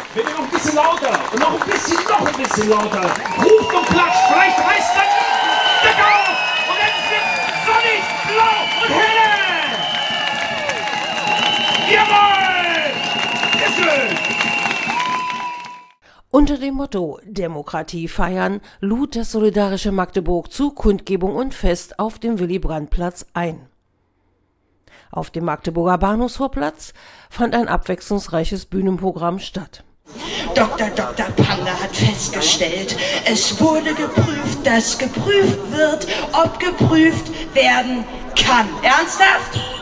Bitte noch ein bisschen lauter und noch ein bisschen lauter. Ruft und klatscht, vielleicht reißt dann der Gau und dann wird's sonnig, blau und helle. Jawohl! Sehr schön! Unter dem Motto Demokratie feiern lud das Solidarische Magdeburg zu Kundgebung und Fest auf dem Willy-Brandt-Platz ein. Auf dem Magdeburger Bahnhofsvorplatz fand ein abwechslungsreiches Bühnenprogramm statt. Dr. Panger hat festgestellt, es wurde geprüft, dass geprüft wird, ob geprüft werden kann. Ernsthaft?